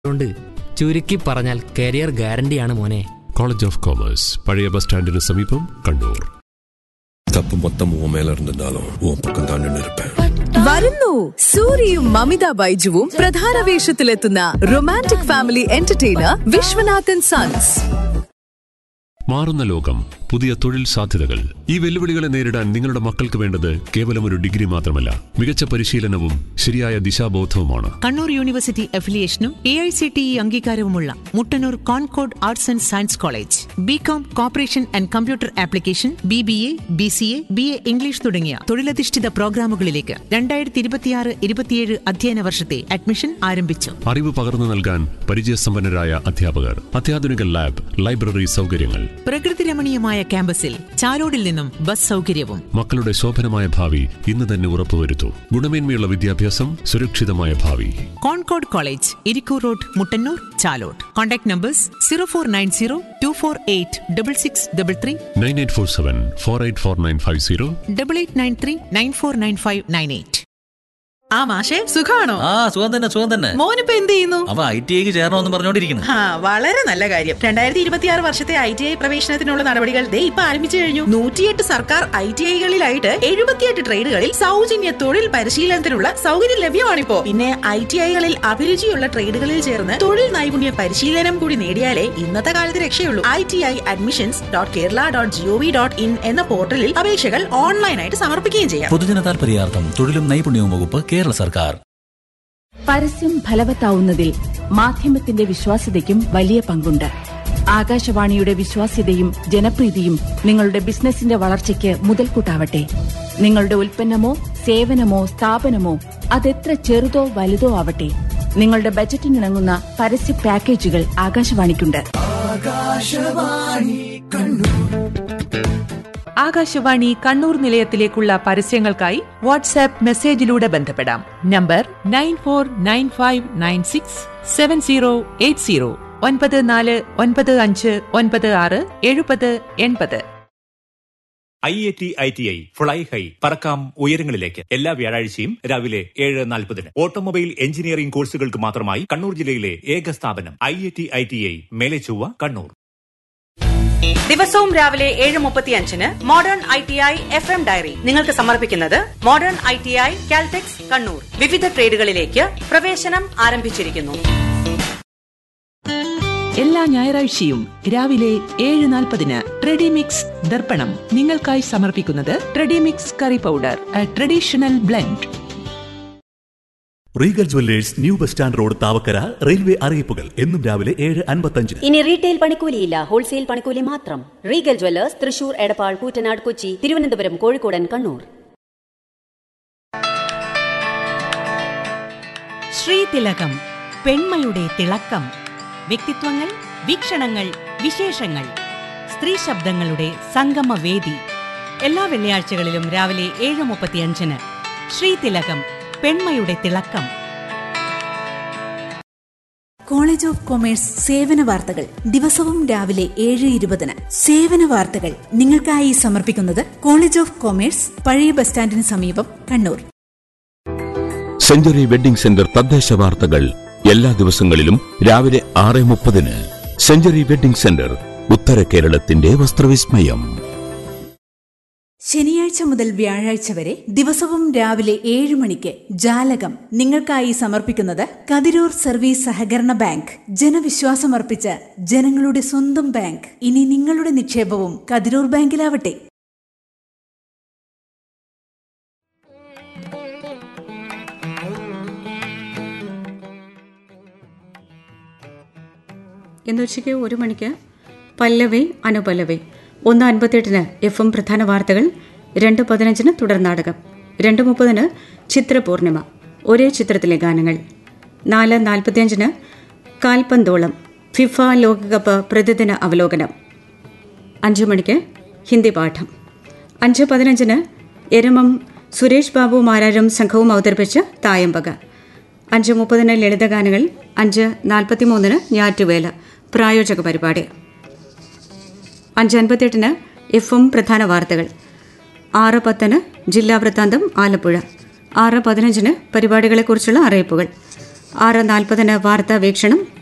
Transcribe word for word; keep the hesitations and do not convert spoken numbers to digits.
ണ്ട് ചുരുക്കി പറഞ്ഞാൽ കരിയർ ഗ്യാരണ്ടിയാണ് മോനെ. കോളേജ് ഓഫ് കോമേഴ്സ്, പഴയ ബസ് സ്റ്റാൻഡിന് സമീപം, കണ്ണൂർ. തപ്പ് മൊത്തം ഉൻ മേല ഇരുന്നാലും ഉൻ പക്കം താൻ നിന്നിരുപ്പേൻ. വരുന്നു സൂര്യയും മമിത ബൈജുവും പ്രധാന വേഷത്തിലെത്തുന്ന romantic family entertainer Viswanathan sons. മാറുന്ന ലോകം, പുതിയ തൊഴിൽ സാധ്യതകൾ. ഈ വെല്ലുവിളികളെ നേരിടാൻ നിങ്ങളുടെ മക്കൾക്ക് വേണ്ടത് കേവലം ഒരു ഡിഗ്രി മാത്രമല്ല, മികച്ച പരിശീലനവും ശരിയായ ദിശാബോധവുമാണ്. Kannur university അഫിലിയേഷനും A I C T E അംഗീകാരവുമുള്ള Muttannur concord arts and science college. BCom, corporation and computer application, B B A, B C A, B A English തുടങ്ങിയ തൊഴിലധിഷ്ഠിത പ്രോഗ്രാമുകളിലേക്ക് രണ്ടായിരത്തി ഇരുപത്തിയാറ് ഇരുപത്തിയേഴ് അധ്യയന വർഷത്തെ അഡ്മിഷൻ ആരംഭിച്ചു. അറിവ് പകർന്നു നൽകാൻ പരിചയസമ്പന്നരായ അധ്യാപകർ, അത്യാധുനിക ലാബ്, ലൈബ്രറി സൗകര്യങ്ങൾ, പ്രകൃതി രമണീയമായ ക്യാമ്പസിൽ ചാലോടിൽ നിന്നും ബസ് സൗകര്യവും. മക്കളുടെ ശോഭനമായ ഭാവി ഇന്ന് തന്നെ ഉറപ്പുവരുത്തൂ. ഗുണമേന്മയുള്ള വിദ്യാഭ്യാസം, സുരക്ഷിതമായ ഭാവി. Concord college, Irikkur road, Muttannur, Chalode. Contact numbers zero four nine zero to four eight double six double three, nine eight four seven four eight four nine five zero, double eight nine three nine four nine five nine eight. ആ മാഷേ, സുഖാണോ? ആ സുഖം തന്നെ, സുഖം തന്നെ. മോനിപ്പോ എന്ത് ചെയ്യുന്നു? അവ ഐ ടി ഐക്ക് ചേരണമെന്ന് പറഞ്ഞോണ്ടിരിക്കുന്നു. ആ, വളരെ നല്ല കാര്യം. രണ്ടായിരത്തി ഇരുപത്തിയാറ് വർഷത്തെ ഐ ടി ഐ പ്രവേശനത്തിനുള്ള നടപടികൾ ദേ ഇപ്പൊ ആരംഭിച്ചു കഴിഞ്ഞു. നൂറ്റിയെട്ട് സർക്കാർ ഐ ടി ഐകളിലായിട്ട് എഴുപത്തിയെട്ട് ട്രേഡുകളിൽ സൗജന്യ തൊഴിൽ പരിശീലനത്തിനുള്ള സൗകര്യം ലഭ്യമാണിപ്പോ. പിന്നെ ഐ ടി ഐകളിൽ അഭിരുചിയുള്ള ട്രേഡുകളിൽ ചേർന്ന് തൊഴിൽ നൈപുണ്യ പരിശീലനം കൂടി നേടിയാലേ ഇന്നത്തെ കാലത്ത് രക്ഷയുള്ളൂ. I T I admissions dot Kerala dot G O V dot in എന്ന പോർട്ടലിൽ അപേക്ഷകൾ ഓൺലൈനായിട്ട് സമർപ്പിക്കുകയും ചെയ്യാം. പൊതുജന താൽപര്യാർത്ഥം തൊഴിലും നൈപുണ്യവും വകുപ്പ്, കേരള സർക്കാർ. പരസ്യം ഫലവത്താവുന്നതിൽ മാധ്യമത്തിന്റെ വിശ്വാസ്യതയ്ക്കും വലിയ പങ്കുണ്ട്. ആകാശവാണിയുടെ വിശ്വാസ്യതയും ജനപ്രീതിയും നിങ്ങളുടെ ബിസിനസിന്റെ വളർച്ചയ്ക്ക് മുതൽക്കൂട്ടാവട്ടെ. നിങ്ങളുടെ ഉൽപ്പന്നമോ സേവനമോ സ്ഥാപനമോ അതെത്ര ചെറുതോ വലുതോ ആവട്ടെ, നിങ്ങളുടെ ബജറ്റിനിണങ്ങുന്ന പരസ്യ പാക്കേജുകൾ ആകാശവാണിക്കുണ്ട്. ആകാശവാണി കണ്ണൂർ നിലയത്തിലേക്കുള്ള പരസ്യങ്ങൾക്കായി വാട്സാപ്പ് മെസ്സേജിലൂടെ ബന്ധപ്പെടാം. Number nine four nine five nine six seven zero eight zero, ഒൻപത് നാല് ഒൻപത് അഞ്ച് ഒൻപത് ആറ് എഴുപത് എൺപത്. I I T I T I fly high, പറക്കാം ഉയരങ്ങളിലേക്ക്. എല്ലാ വ്യാഴാഴ്ചയും രാവിലെ ഏഴ് നാൽപ്പതിന് ഓട്ടോമൊബൈൽ എഞ്ചിനീയറിംഗ് കോഴ്സുകൾക്ക് മാത്രമായി കണ്ണൂർ ജില്ലയിലെ ഏക സ്ഥാപനം I I T I T I, Melechovva, Kannur. ദിവസവും രാവിലെ ഏഴ് മുപ്പത്തി അഞ്ചിന് modern I T I F M diary നിങ്ങൾക്ക് സമർപ്പിക്കുന്നത് modern I T I Caltex Kannur. വിവിധ ട്രേഡുകളിലേക്ക് പ്രവേശനം ആരംഭിച്ചിരിക്കുന്നു. എല്ലാ ഞായറാഴ്ചയും രാവിലെ ഏഴ് നാൽപ്പതിന് ട്രെഡിമിക്സ് ദർപ്പണം നിങ്ങൾക്കായി സമർപ്പിക്കുന്നത് ട്രെഡിമിക്സ് curry powder, A traditional blend. Regal jewellers, new bus stand road, Thavakkara. Railway അറിയിപ്പുകൾ എന്നും രാവിലെ ഏഴ് അൻപത്തഞ്ചിന്. ഇനി റീറ്റെയിൽ പണിക്കൂലിയില്ല, ഹോൾസെയിൽ പണിക്കൂലി മാത്രം. Regal jewellers, Thrissur, Edappal, Koottanad, Kochi, Thiruvananthapuram, കോഴിക്കോടൻ, Kannur. ശ്രീതിലകം, പെൺമയുടെ തിളക്കം. വ്യക്തിത്വങ്ങൾ, വീക്ഷണങ്ങൾ, വിശേഷങ്ങൾ. സ്ത്രീ ശബ്ദങ്ങളുടെ സംഗമവേദി. എല്ലാ വെള്ളിയാഴ്ചകളിലും രാവിലെ ഏഴ് മുപ്പത്തിയഞ്ചിന് ശ്രീതിലകം, പെൺമയുടെ തിളക്കം. കോളേജ് ഓഫ് കൊമേഴ്സ് സേവന വാർത്തകൾ ദിവസവും രാവിലെ ഏഴ് ഇരുപതിന്. സേവന വാർത്തകൾ നിങ്ങൾക്കായി സമർപ്പിക്കുന്നത് കോളേജ് ഓഫ് കൊമേഴ്സ്, പഴയ ബസ് സ്റ്റാൻഡിന് സമീപം, കണ്ണൂർ. സെഞ്ചുറി വെഡിംഗ് സെന്റർ തദ്ദേശ വാർത്തകൾ എല്ലാ ദിവസങ്ങളിലും രാവിലെ ആറ് മുപ്പതിന്. സെഞ്ചുറി വെഡിംഗ് സെന്റർ, ഉത്തര കേരളത്തിന്റെ വസ്ത്രവിസ്മയം. ശനിയാഴ്ച മുതൽ വ്യാഴാഴ്ച വരെ ദിവസവും രാവിലെ ഏഴ് മണിക്ക് ജാലകം നിങ്ങൾക്കായി സമർപ്പിക്കുന്നത് കതിരൂർ സർവീസ് സഹകരണ ബാങ്ക്. ജനവിശ്വാസമർപ്പിച്ച ജനങ്ങളുടെ സ്വന്തം ബാങ്ക്. ഇനി നിങ്ങളുടെ നിക്ഷേപവും കതിരൂർ ബാങ്കിലാവട്ടെ. ഇന്നുച്ചയ്ക്ക് ഒരു മണിക്ക് പല്ലവി അനുപല്ലവി. ഒന്ന് അൻപത്തിയെട്ടിന് എഫ് എം പ്രധാന വാർത്തകൾ. രണ്ട് പതിനഞ്ചിന് തുടർനാടകം. രണ്ട് മുപ്പതിന് ചിത്രപൂർണിമ, ഒരേ ചിത്രത്തിലെ ഗാനങ്ങൾ. നാല് നാൽപ്പത്തിയഞ്ചിന് കാൽപന്തോളം, ഫിഫ ലോകകപ്പ് പ്രതിദിന അവലോകനം. അഞ്ച് മണിക്ക് ഹിന്ദി പാഠം. അഞ്ച് പതിനഞ്ചിന് എരമം സുരേഷ് ബാബു മാരാരും സംഘവും അവതരിപ്പിച്ച തായമ്പക. അഞ്ച് മുപ്പതിന് ലളിതഗാനങ്ങൾ. അഞ്ച് നാൽപ്പത്തിമൂന്നിന് ഞാറ്റുവേല, പ്രായോജക പരിപാടി. അഞ്ച് അൻപത്തിയെട്ടിന് എഫ് എം പ്രധാന വാർത്തകൾ. ആറ് പത്തിന് ജില്ലാ വൃത്താന്തം ആലപ്പുഴ. ആറ് പതിനഞ്ചിന് പരിപാടികളെക്കുറിച്ചുള്ള അറിയിപ്പുകൾ. ആറ് നാൽപ്പതിന് വാർത്താ വീക്ഷണം